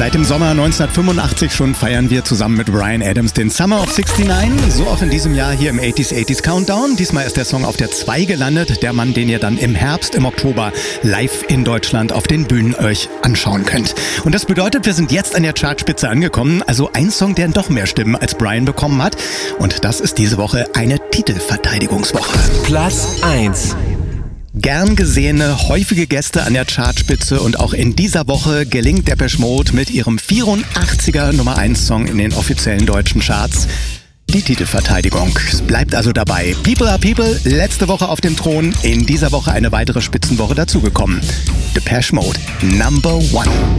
Seit dem Sommer 1985 schon feiern wir zusammen mit Bryan Adams den Summer of 69. So auch in diesem Jahr hier im 80s Countdown. Diesmal ist der Song auf der 2 gelandet. Der Mann, den ihr dann im Herbst, im Oktober live in Deutschland auf den Bühnen euch anschauen könnt. Und das bedeutet, wir sind jetzt an der Chartspitze angekommen. Also ein Song, der doch mehr Stimmen als Bryan bekommen hat. Und das ist diese Woche eine Titelverteidigungswoche. Platz 1. Gern gesehene, häufige Gäste an der Chartspitze und auch in dieser Woche gelingt Depeche Mode mit ihrem 84er Nummer 1 Song in den offiziellen deutschen Charts die Titelverteidigung. Es bleibt also dabei. People are People, letzte Woche auf dem Thron, in dieser Woche eine weitere Spitzenwoche dazugekommen. Depeche Mode, Number 1.